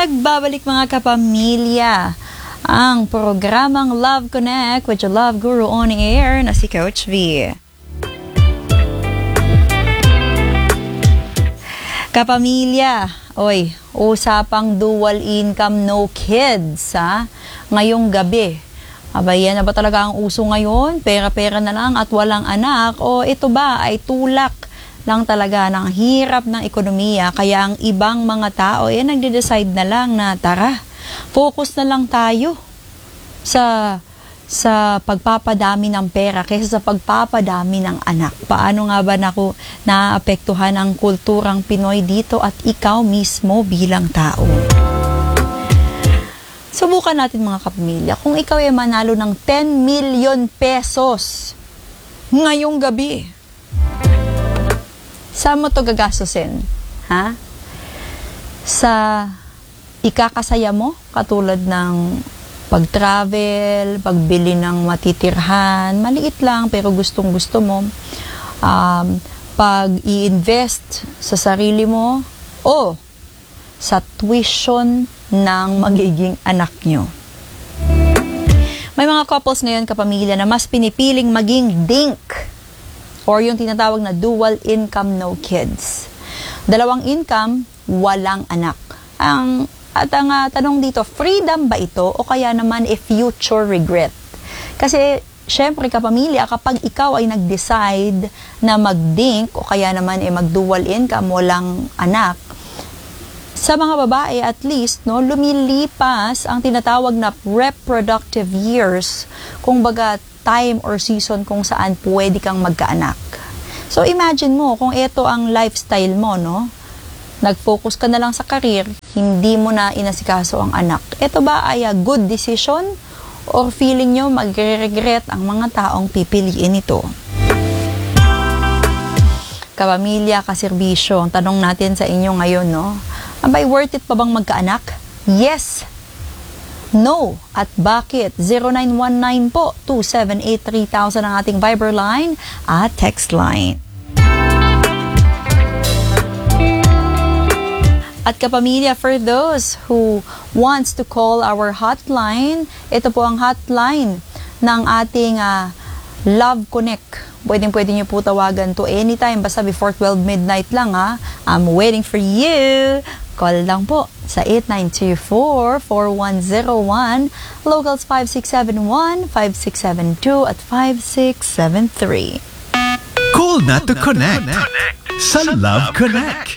Nagbabalik mga kapamilya ang programang Love Connect with your Love Guru on air na si Coach V. Kapamilya, usapang dual income, no kids, ha? Ngayong gabi. Abay, yan na ba talaga ang uso ngayon? Pera-pera na lang at walang anak? O ito ba ay tulak lang talaga ng hirap ng ekonomiya? Kaya ang ibang mga tao, nagde-decide na lang na tara, focus na lang tayo sa pagpapadami ng pera kaysa sa pagpapadami ng anak. Paano nga ba naapektuhan ang kulturang Pinoy dito at ikaw mismo bilang tao? Subukan natin mga kapamilya, kung ikaw ay manalo ng 10 million pesos ngayong gabi, saan mo ito gagastusin? Ha? Sa ikakasaya mo, katulad ng pag-travel, pagbili ng matitirhan, maliit lang pero gustong-gusto mo, pag-i-invest sa sarili mo, o sa tuition ng magiging anak nyo. May mga couples ngayon, kapamilya, na mas pinipiling maging DINK or yung tinatawag na dual income, no kids. Dalawang income, walang anak. Ang tanong dito, freedom ba ito o kaya naman a future regret? Kasi syempre kapamilya, kapag ikaw ay nag-decide na mag-DINK o kaya naman mag-dual income, walang anak, sa mga babae at least, lumilipas ang tinatawag na reproductive years, kung baga time or season kung saan pwede kang magkaanak. So imagine mo kung ito ang lifestyle mo, nag-focus ka na lang sa career, hindi mo na inasikaso ang anak. Ito ba ay a good decision or feeling nyo magre-regret ang mga taong pipiliin ito? Kapamilya, kaserbisyo, ang tanong natin sa inyo ngayon, abay, worth it pa bang magkaanak? Yes. No. At bakit? 0919 po, 2783,000 ang ating Viber line at text line. At kapamilya, for those who wants to call our hotline, ito po ang hotline ng ating Love Connect. Pwede nyo po tawagan to anytime, basta before 12 midnight lang, ha. I'm waiting for you. Call lang po sa 8924-4101, locals 5671, 5672 at 5673. Call na to connect sa Love Connect.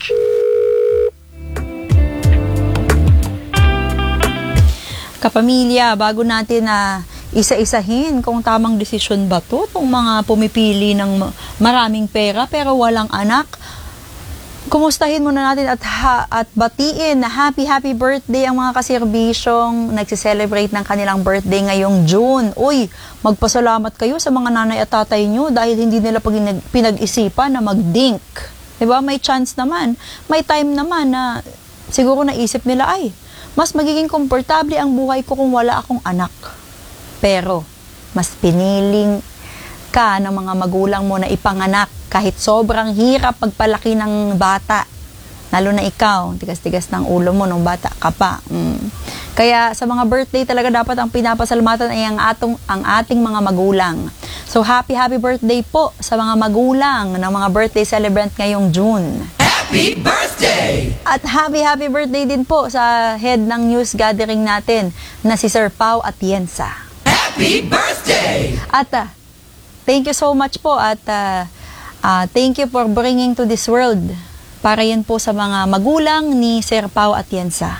Kapamilya, bago natin isa-isahin kung tamang desisyon ba to, itong mga pumipili ng maraming pera pero walang anak, kumustahin muna natin at batiin na happy birthday ang mga kaserbisyong nagsiselebrate ng kanilang birthday ngayong June. Magpasalamat kayo sa mga nanay at tatay nyo dahil hindi nila pinag-isipan na mag-DINK. Diba? May chance naman, may time naman na siguro naisip nila, mas magiging komportable ang buhay ko kung wala akong anak. Pero, mas piniling ka ng mga magulang mo na ipanganak kahit sobrang hirap pagpalaki ng bata. Lalo na ikaw, tigas-tigas ng ulo mo nung bata ka pa. Kaya sa mga birthday talaga dapat ang pinapasalamatan ay ang ating mga magulang. So happy birthday po sa mga magulang ng mga birthday celebrant ngayong June. Happy birthday! At happy birthday din po sa head ng news gathering natin na si Sir Pao Atienza. Happy birthday! At thank you so much po at thank you for bringing to this world. Para yan po sa mga magulang ni Sir Pao Atienza.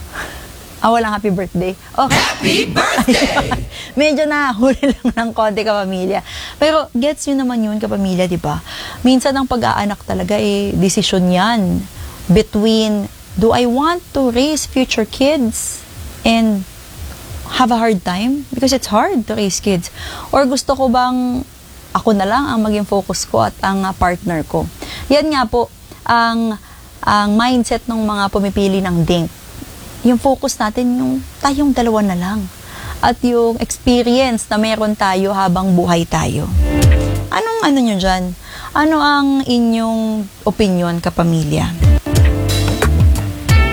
Walang happy birthday. Happy birthday! Medyo nahuli lang ng konti, kapamilya. Pero gets nyo naman yun, kapamilya, di ba? Minsan ang pag-aanak talaga, desisyon yan. Between, do I want to raise future kids and have a hard time? Because it's hard to raise kids. Or gusto ko bang ako na lang ang maging focus ko at ang partner ko? Yan nga po, ang mindset ng mga pumipili ng DINK. Yung focus natin, yung tayong dalawa na lang. At yung experience na meron tayo habang buhay tayo. Anong nyo dyan? Ano ang inyong opinion, kapamilya?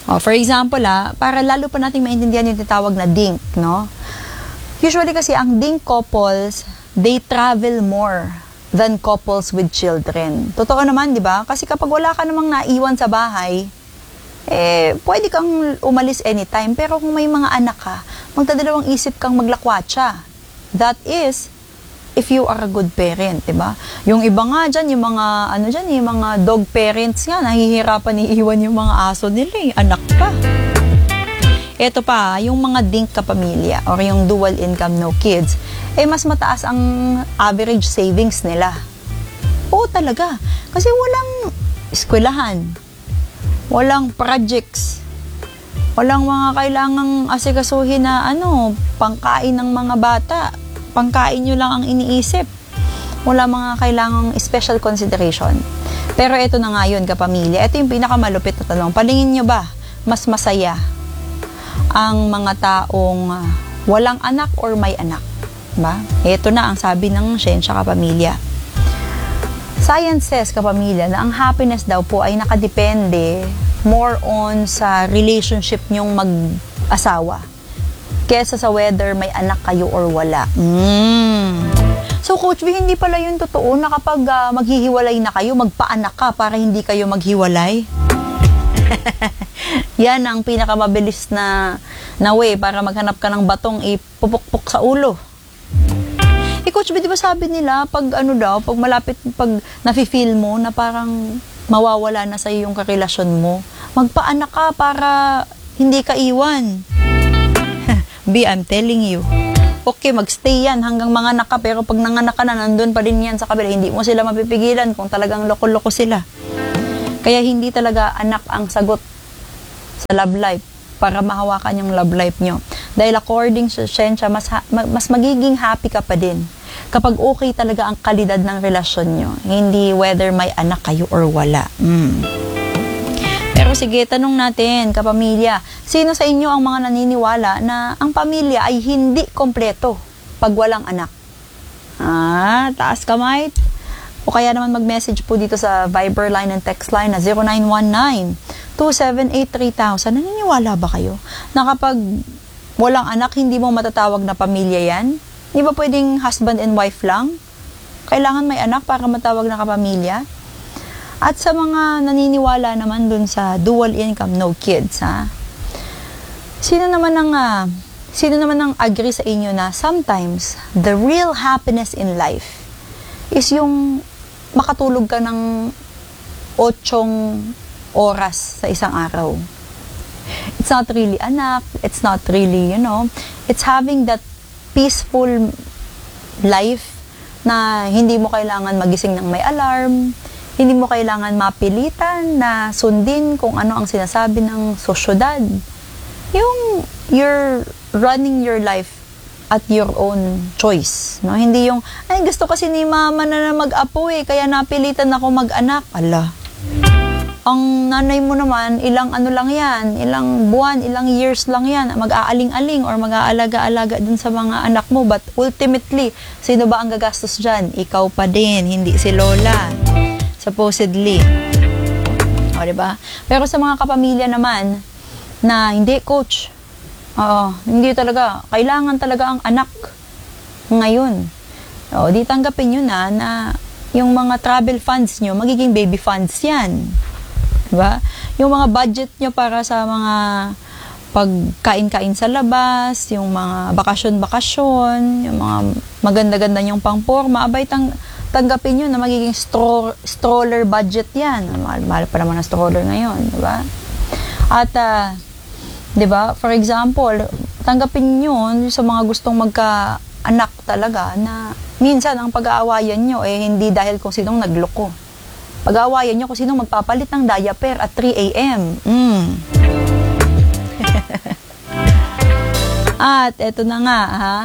For example, para lalo pa nating maintindihan yung tinatawag na DINK, no? Usually kasi ang DINK couples, they travel more than couples with children. Totoo naman, di ba? Kasi kapag wala ka namang naiwan sa bahay, pwede kang umalis anytime. Pero kung may mga anak ka, magdadalawang isip kang maglakwatsa. That is, if you are a good parent, di ba? Yung iba nga dyan, yung mga dog parents nga, nahihirapan iiwan yung mga aso nila, anak pa. Ito pa, yung mga DINK kapamilya or yung dual income no kids, mas mataas ang average savings nila. Oo talaga. Kasi walang eskwelahan, walang projects, walang mga kailangang asikasuhin na pangkain ng mga bata. Pangkain nyo lang ang iniisip. Wala mga kailangang special consideration. Pero ito na nga yun, kapamilya. Ito yung pinakamalupit na tanong. Palingin nyo ba, mas masaya ang mga taong walang anak or may anak? Diba? Ito na ang sabi ng siyensya, kapamilya. Science says, kapamilya, na ang happiness daw po ay nakadepende more on sa relationship nyong mag-asawa kesa sa whether may anak kayo or wala. So, Coach V, hindi pala yun totoo na kapag maghihiwalay na kayo, magpaanak ka para hindi kayo maghiwalay? Yan ang pinakamabilis na way para maghanap ka ng batong ipupukpok sa ulo. Coach V, di ba sabi nila, pag malapit, pag nafe-feel mo na parang mawawala na sa'yo yung karelasyon mo, magpaanak ka para hindi ka iwan. B, I'm telling you. Okay, magstay yan hanggang mga anak ka, pero pag nanganak ka na, nandun pa din yan sa kabila. Hindi mo sila mapipigilan kung talagang loko-loko sila. Kaya hindi talaga anak ang sagot sa love life para mahawakan yung love life nyo. Dahil according sa siyensya, mas magiging happy ka pa din kapag okay talaga ang kalidad ng relasyon nyo. Hindi whether may anak kayo or wala. Pero sige, tanong natin, kapamilya, sino sa inyo ang mga naniniwala na ang pamilya ay hindi kompleto pag walang anak? Taas kamay. O kaya naman mag-message po dito sa Viber line and text line na 0919-278-3000. Naniniwala ba kayo na kapag walang anak, hindi mo matatawag na pamilya yan? Di ba pwedeng husband and wife lang? Kailangan may anak para matawag na kapamilya? At sa mga naniniwala naman dun sa dual income, no kids, Sino naman ang agree sa inyo na sometimes the real happiness in life is yung makatulog ka ng 8 oras sa isang araw. It's not really anak, it's not really, it's having that peaceful life na hindi mo kailangan magising ng may alarm, hindi mo kailangan mapilitan na sundin kung ano ang sinasabi ng sosyedad. Yung you're running your life at your own choice, no? Hindi yung, gusto kasi ni mama na mag-apo kaya napilitan ako mag-anak. Ala. Ang nanay mo naman, ilang buwan, ilang years lang yan, mag-aaling-aling or mag-aalaga-alaga dun sa mga anak mo. But ultimately, sino ba ang gagastos dyan? Ikaw pa din, hindi si lola. Supposedly. O, diba? Pero sa mga kapamilya naman, na hindi, coach, hindi talaga. Kailangan talaga ang anak ngayon. Di tanggapin nyo na yung mga travel funds nyo, magiging baby funds yan. Diba? Yung mga budget nyo para sa mga pagkain-kain sa labas, yung mga bakasyon-bakasyon, yung mga maganda-ganda nyong pangporma, abay tanggapin nyo na magiging stroller budget yan. Mahal pa naman ang stroller ngayon. Diba? At diba? For example, tanggapin nyo sa mga gustong magka-anak talaga na minsan ang pag-aawayan nyo hindi dahil kung sinong nagloko. Pag-aawayan nyo kung sinong magpapalit ng diaper at 3 a.m. At eto na nga,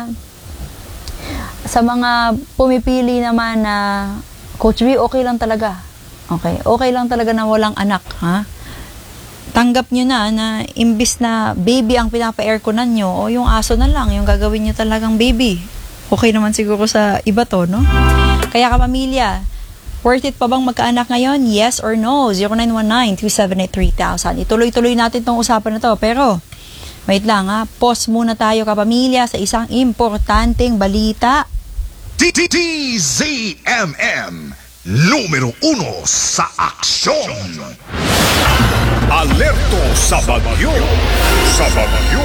sa mga pumipili naman na Coach V, okay lang talaga. Okay lang talaga na walang anak, Tanggap nyo na imbis na baby ang pinapa-airconan nyo, o yung aso na lang, yung gagawin nyo talagang baby. Okay naman siguro sa iba to, no? Kaya kapamilya, Worth it pa bang magkaanak ngayon? Yes or no? 0919-278-3000. Ituloy-tuloy natin tong usapan na to. Pero, wait lang ha. Pause muna tayo kapamilya sa isang importanteng balita. DZMM Numero 1 sa aksyon. Alerto sa bagyo. Sa bagyo.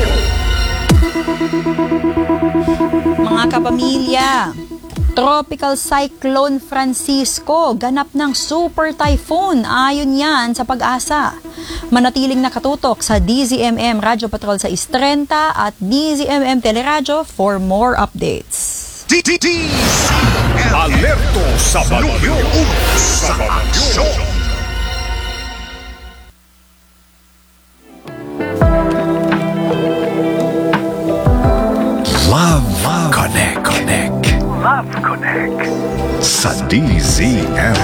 Mga kapamilya, Tropical Cyclone Francisco, ganap ng super typhoon. Ayon yan sa Pag-asa. Manatiling nakatutok sa DZMM Radyo Patrol sa Istrenta at DZMM Teleradyo for more updates. Alerto sa bagyo. Sa aksyon. Love Connect. Love Connect. Sa DZMM.